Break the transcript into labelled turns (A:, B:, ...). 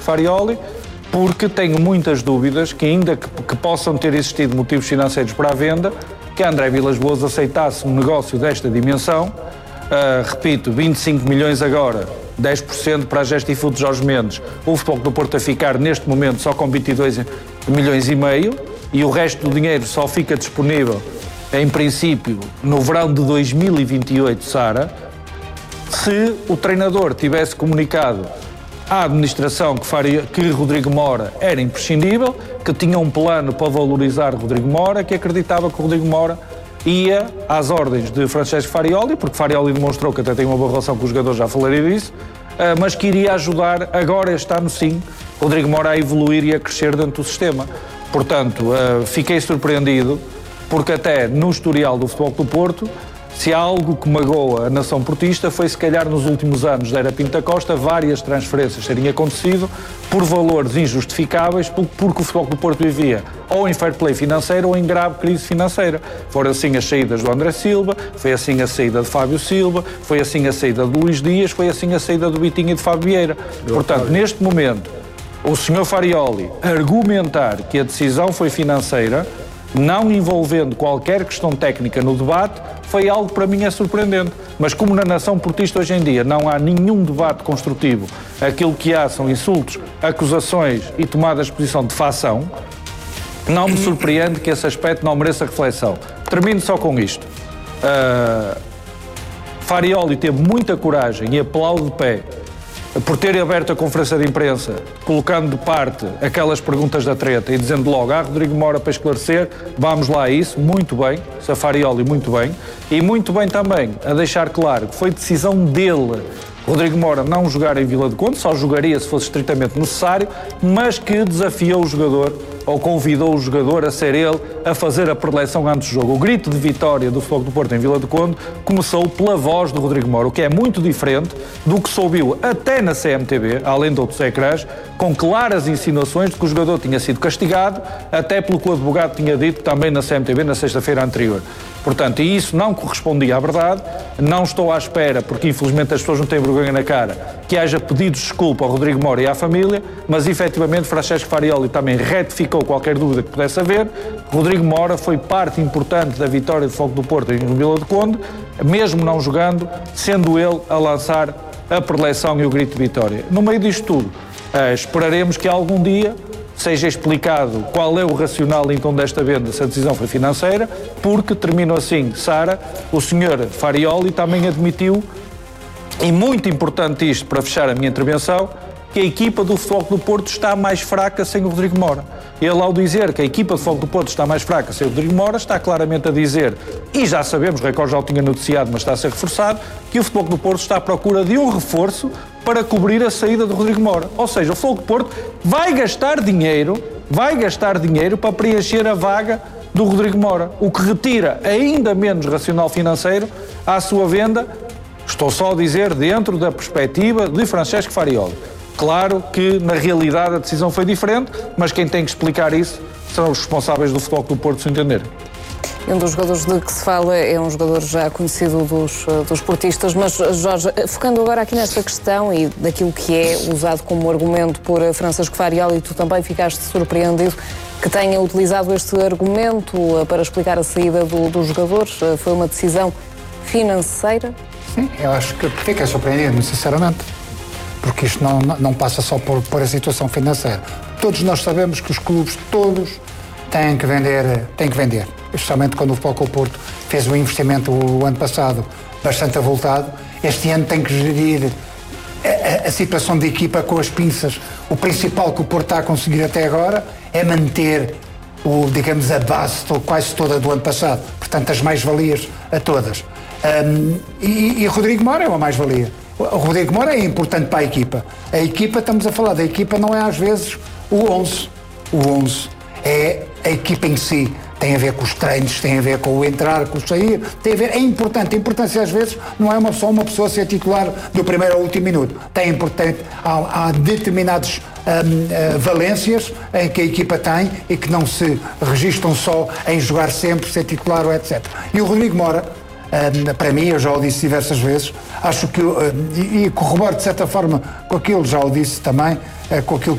A: Farioli, porque tenho muitas dúvidas que ainda que possam ter existido motivos financeiros para a venda, que André Vilas-Boas aceitasse um negócio desta dimensão, repito, 25 milhões agora, 10% para a Gestifood de Jorge Mendes, o Futebol do Porto a ficar neste momento só com 22 milhões e meio, e o resto do dinheiro só fica disponível, em princípio, no verão de 2028, Sara, se o treinador tivesse comunicado à administração que Rodrigo Mora era imprescindível, que tinha um plano para valorizar Rodrigo Mora, que acreditava que Rodrigo Mora ia às ordens de Francesco Farioli, porque Farioli demonstrou que até tem uma boa relação com os jogadores, já falarei disso, mas que iria ajudar agora este ano sim Rodrigo Mora a evoluir e a crescer dentro do sistema. Portanto, fiquei surpreendido, porque até no historial do Futebol do Porto, se há algo que magoa a nação portista, foi se calhar nos últimos anos da era Pinto da Costa várias transferências terem acontecido por valores injustificáveis, porque o Futebol do Porto vivia ou em fair play financeiro ou em grave crise financeira. Foram assim as saídas do André Silva, foi assim a saída de Fábio Silva, foi assim a saída de Luís Dias, foi assim a saída do Vitinho e de Fábio Vieira. Portanto, neste momento, o Sr. Farioli argumentar que a decisão foi financeira, não envolvendo qualquer questão técnica no debate, foi algo para mim surpreendente. Mas como na nação portista hoje em dia não há nenhum debate construtivo, aquilo que há são insultos, acusações e tomadas de posição de facção, não me surpreende que esse aspecto não mereça reflexão. Termino só com isto. Farioli teve muita coragem e aplaudo de pé por ter aberto a conferência de imprensa, colocando de parte aquelas perguntas da treta e dizendo logo, Rodrigo Mora para esclarecer, vamos lá a isso, muito bem, Farioli muito bem, e muito bem também a deixar claro que foi decisão dele, Rodrigo Mora, não jogar em Vila do Conde, só jogaria se fosse estritamente necessário, mas que desafiou o jogador, ou convidou o jogador a ser ele a fazer a preleção antes do jogo. O grito de vitória do Futebol do Porto em Vila do Conde começou pela voz de Rodrigo Mora, o que é muito diferente do que se ouviu até na CMTV, além de outros ecrãs, com claras insinuações de que o jogador tinha sido castigado, até pelo que o advogado tinha dito também na CMTV na sexta-feira anterior. Portanto, e isso não correspondia à verdade, não estou à espera, porque infelizmente as pessoas não têm vergonha na cara, que haja pedidos de desculpa ao Rodrigo Mora e à família, mas efetivamente Francesco Farioli também retificou qualquer dúvida que pudesse haver. Rodrigo Mora foi parte importante da vitória do Futebol do Porto em Vila do Conde, mesmo não jogando, sendo ele a lançar a preleção e o grito de vitória. No meio disto tudo, esperaremos que algum dia seja explicado qual é o racional então desta venda, se a decisão foi financeira, porque, termino assim, Sara, o Sr. Farioli também admitiu, e muito importante isto para fechar a minha intervenção, que a equipa do Futebol do Porto está mais fraca sem o Rodrigo Mora. Ele, ao dizer que a equipa do Futebol do Porto está mais fraca sem o Rodrigo Mora, está claramente a dizer, e já sabemos, o Record já o tinha noticiado, mas está a ser reforçado, que o Futebol do Porto está à procura de um reforço para cobrir a saída do Rodrigo Mora. Ou seja, o Futebol do Porto vai gastar dinheiro para preencher a vaga do Rodrigo Mora, o que retira ainda menos racional financeiro à sua venda, estou só a dizer, dentro da perspectiva de Francesco Farioli. Claro que, na realidade, a decisão foi diferente, mas quem tem que explicar isso são os responsáveis do Futebol do Porto, se entender.
B: Um dos jogadores de que se fala é um jogador já conhecido dos portistas, mas, Jorge, focando agora aqui nesta questão e daquilo que é usado como argumento por Francesco Farioli, tu também ficaste surpreendido que tenha utilizado este argumento para explicar a saída dos jogadores. Foi uma decisão financeira?
C: Sim, eu acho que fiquei surpreendido, sinceramente. Porque isto não passa só por a situação financeira. Todos nós sabemos que os clubes todos têm que vender. Especialmente quando o Futebol do Porto fez um investimento o ano passado bastante avultado. Este ano tem que gerir a situação de equipa com as pinças. O principal que o Porto está a conseguir até agora é manter a base quase toda do ano passado. Portanto, as mais-valias a todas. E Rodrigo Mora é uma mais-valia. O Rodrigo Mora é importante para a equipa. A equipa, estamos a falar da equipa, não é às vezes o 11. O 11 é a equipa em si. Tem a ver com os treinos, tem a ver com o entrar, com o sair, tem a ver, é importante. A importância às vezes não é só uma pessoa ser titular do primeiro ao último minuto. Há determinadas valências em que a equipa tem e que não se registram só em jogar sempre, ser titular ou etc. E o Rodrigo Mora, para mim, eu já o disse diversas vezes, acho que, e corroboro de certa forma com aquilo, já o disse também, com aquilo